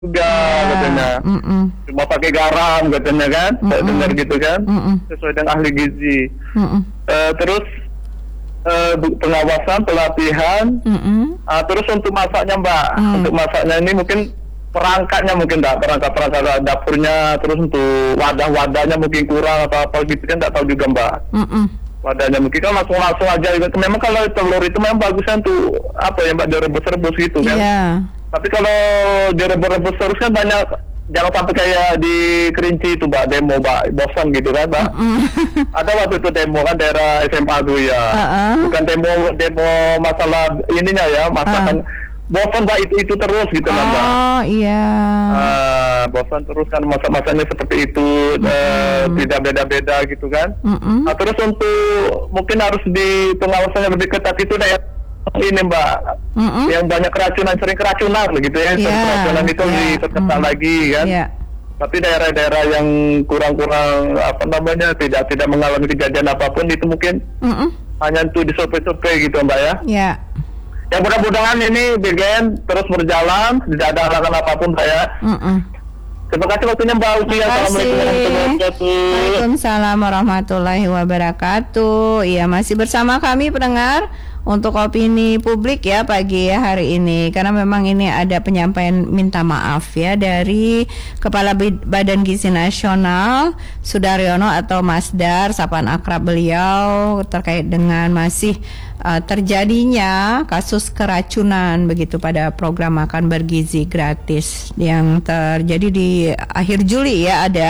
juga katanya. Cuma pakai garam katanya kan. Saya dengar gitu kan. Sesuai dengan ahli gizi. Terus pengawasan, pelatihan. Terus untuk masaknya Mbak, untuk masaknya ini mungkin perangkatnya mungkin perangkat dapurnya, terus untuk wadah-wadahnya mungkin kurang atau apa gitu kan, nggak tahu juga Mbak. Wadahnya mungkin kan langsung aja gitu. Memang kalau telur itu memang bagusnya untuk apa ya Mbak, direbus-rebus gitu kan. Tapi kalau direbus terus kan banyak, jangan sampai kayak di Kerinci itu Mbak, demo Mbak, bosan gitu kan Mbak. Ada waktu itu demo kan daerah SMA tuh ya. Bukan demo masalah ininya ya, masakan bosan Mbak, itu terus gitu kan Mbak. Oh iya. Bosan terus kan masa-masanya seperti itu, tidak beda-beda gitu kan. Terus untuk mungkin harus di pengawasannya lebih ketat itu daerah ini Mbak, yang banyak keracunan, sering keracunan begitu ya, keracunan itu diperketat lagi kan. Tapi daerah-daerah yang kurang-kurang apa namanya, tidak mengalami kejadian apapun itu mungkin hanya untuk disurvei-survei gitu Mbak ya. Ya mudah-mudahan ini BGN terus berjalan, tidak ada halangan apapun Mbak ya. Terima kasih waktunya Mbak Uti. Assalamualaikum warahmatullahi wabarakatuh. Waalaikumsalam warahmatullahi wabarakatuh. Iya, masih bersama kami pendengar untuk opini publik ya pagi hari ini, karena memang ini ada penyampaian minta maaf ya dari Kepala Badan Gizi Nasional Sudaryono atau Mas Dar, sapaan akrab beliau, terkait dengan masih terjadinya kasus keracunan begitu pada program makan bergizi gratis yang terjadi di akhir Juli ya. Ada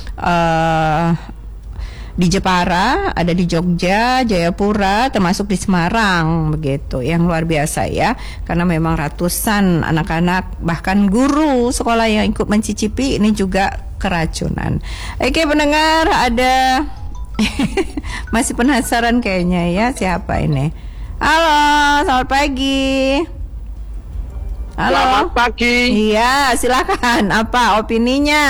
di Jepara, ada di Jogja, Jayapura, termasuk di Semarang begitu, yang luar biasa ya, karena memang ratusan anak-anak bahkan guru sekolah yang ikut mencicipi ini juga keracunan. Oke pendengar, ada masih penasaran kayaknya ya, siapa ini? Halo, selamat pagi. Halo. Selamat pagi. Iya, silakan. Apa opininya?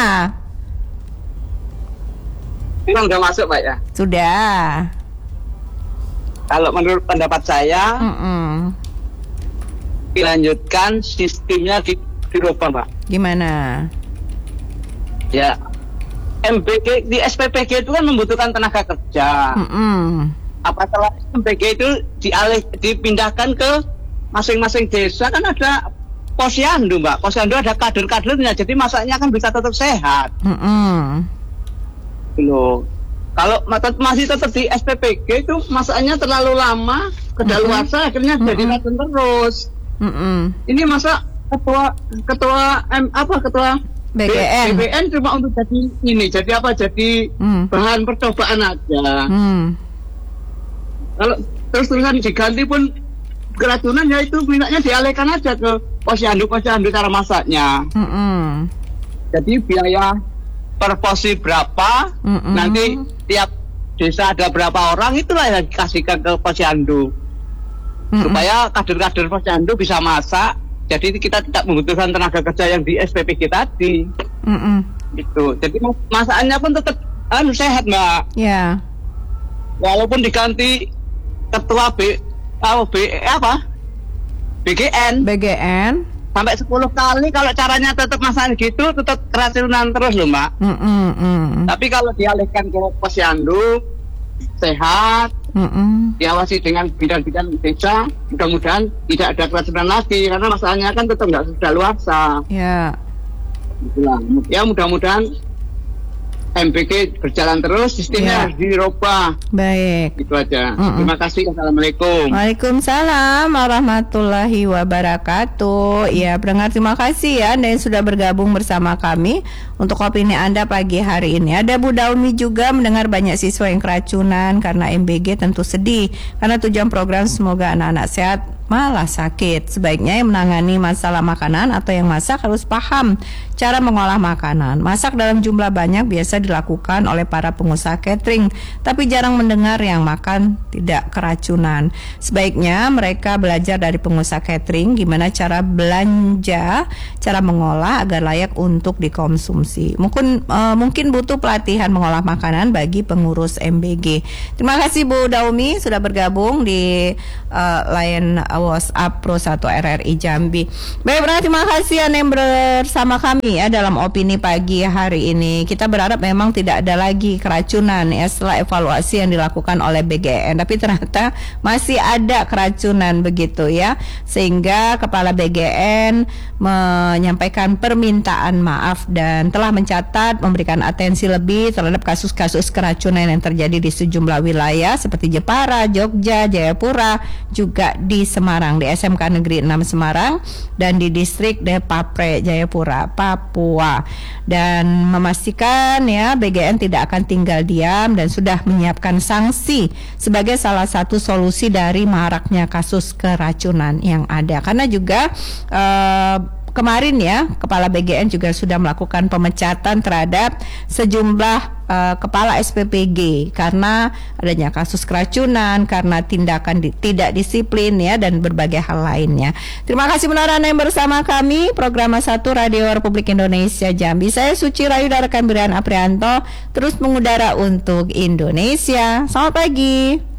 Memang udah masuk Pak ya? Sudah. Kalau menurut pendapat saya, dilanjutkan sistemnya dirubah Pak. Gimana? Ya, MBG di SPPG itu kan membutuhkan tenaga kerja. Apabila MBG itu dipindahkan ke masing-masing desa, kan ada posyandu Mbak. Posyandu ada kader-kadernya, jadi masaknya kan bisa tetap sehat. Loh, kalau masih tetap di SPPG itu masaknya terlalu lama, kedaluarsa, akhirnya jadi racun terus. Ini masa ketua BGN cuma untuk jadi ini, jadi apa? Jadi bahan percobaan aja. Kalau terus-terusan diganti pun keracunan, ya itu minyaknya dialihkan aja ke posyandu cara masaknya. Jadi biaya per porsi berapa, nanti tiap desa ada berapa orang, itulah yang dikasihkan ke posyandu, supaya kader-kader posyandu bisa masak. Jadi kita tidak membutuhkan tenaga kerja yang di SPPG tadi. Gitu. Jadi masakannya pun tetap sehat Mbak. Walaupun diganti ketua BGN sampai 10 kali, kalau caranya tetap masakan gitu, tetap keracunan terus loh Mbak. Tapi kalau dialihkan ke posyandu sehat, diawasi dengan bidang-bidang desa, mudah-mudahan tidak ada keracunan lagi, karena masalahnya kan tetap nggak luasa. Ya mudah-mudahan MBG berjalan terus, sistemnya harus dirubah. Baik. Itu aja. Terima kasih. Assalamualaikum. Waalaikumsalam warahmatullahi wabarakatuh. Ya, pendengar, terima kasih ya Anda yang sudah bergabung bersama kami untuk opini Anda pagi hari ini. Ada Bu Daumi juga mendengar banyak siswa yang keracunan karena MBG, tentu sedih karena tujuan program semoga anak-anak sehat malah sakit. Sebaiknya yang menangani masalah makanan atau yang masak harus paham cara mengolah makanan. Masak dalam jumlah banyak biasa dilakukan oleh para pengusaha catering, tapi jarang mendengar yang makan tidak keracunan. Sebaiknya mereka belajar dari pengusaha catering gimana cara belanja, cara mengolah agar layak untuk dikonsumsi. Mungkin butuh pelatihan mengolah makanan bagi pengurus MBG. Terima kasih Bu Daumi sudah bergabung di line WhatsApp Pro 1 RRI Jambi. Baik, terima kasih Anda yang bersama kami ya dalam opini pagi hari ini. Kita berharap memang tidak ada lagi keracunan ya setelah evaluasi yang dilakukan oleh BGN, tapi ternyata masih ada keracunan begitu ya, sehingga Kepala BGN menyampaikan permintaan maaf dan telah mencatat memberikan atensi lebih terhadap kasus-kasus keracunan yang terjadi di sejumlah wilayah seperti Jepara, Jogja, Jayapura, juga di Semarang, di SMK Negeri 6 Semarang dan di distrik Depapre Jayapura, Papua, dan memastikan ya BGN tidak akan tinggal diam dan sudah menyiapkan sanksi sebagai salah satu solusi dari maraknya kasus keracunan yang ada. Karena juga kemarin ya Kepala BGN juga sudah melakukan pemecatan terhadap sejumlah kepala SPPG karena adanya kasus keracunan, karena tindakan tidak disiplin ya, dan berbagai hal lainnya. Terima kasih benar Anda yang bersama kami program 1 Radio Republik Indonesia Jambi. Saya Suci Rayu dan rekan Brian Aprianto terus mengudara untuk Indonesia. Selamat pagi.